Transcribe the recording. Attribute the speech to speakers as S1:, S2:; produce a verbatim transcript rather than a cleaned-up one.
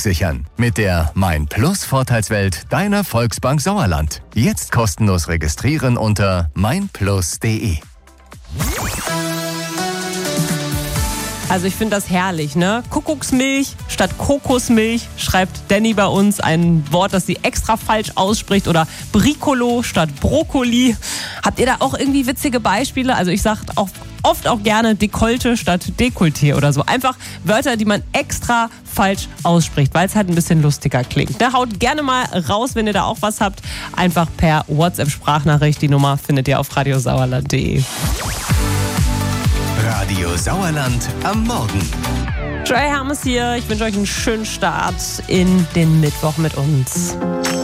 S1: Alltag sichern mit der Mein Plus Vorteilswelt deiner Volksbank Sauerland. Jetzt kostenlos registrieren unter mein plus punkt de.
S2: Also ich finde das herrlich, ne? Kuckucksmilch statt Kokosmilch schreibt Danny bei uns ein Wort, das sie extra falsch ausspricht, oder Bricolo statt Brokkoli. Habt ihr da auch irgendwie witzige Beispiele? Also ich sage auch oft auch gerne Dekolte statt Dekolleté oder so. Einfach Wörter, die man extra falsch ausspricht, weil es halt ein bisschen lustiger klingt. Ne? Haut gerne mal raus, wenn ihr da auch was habt. Einfach per WhatsApp-Sprachnachricht. Die Nummer findet ihr auf radiosauerland punkt de.
S1: Radio Sauerland am Morgen.
S2: Joy Hermes hier. Ich wünsche euch einen schönen Start in den Mittwoch mit uns.